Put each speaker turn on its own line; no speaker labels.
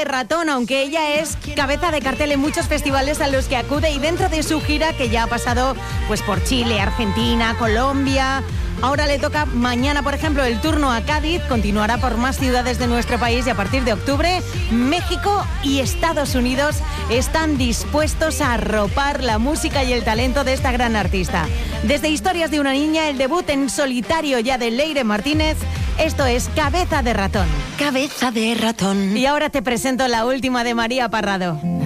de Ratón, aunque ella es cabeza de cartel en muchos festivales a los que acude, y dentro de su gira, que ya ha pasado pues por Chile, Argentina, Colombia. Ahora le toca mañana, por ejemplo, el turno a Cádiz. Continuará por más ciudades de nuestro país y a partir de octubre, México y Estados Unidos están dispuestos a arropar la música y el talento de esta gran artista. Desde Historias de una niña, el debut en solitario ya de Leire Martínez, esto es Cabeza de Ratón.
Cabeza de ratón.
Y ahora te presento la última de María Parrado.